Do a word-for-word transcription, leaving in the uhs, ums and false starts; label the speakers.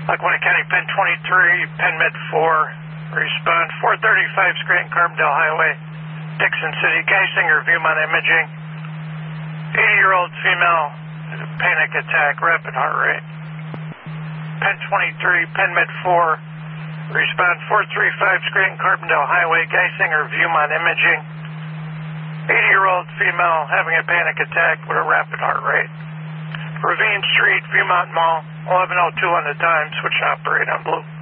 Speaker 1: Lackawanna County, Pen twenty-three, Pen Med four, respond four thirty-five Scranton Carbondale Highway, Dixon City, Geisinger, Viewmont Imaging, eighty-year-old female, panic attack, rapid heart rate. Pen twenty-three, Pen Med four, respond four thirty-five Scranton Carbondale Highway, Geisinger, Viewmont Imaging, eighty-year-old female having a panic attack with a rapid heart rate. Ravine Street, Viewmont Mall, eleven oh two on the dime, switch to operate on blue.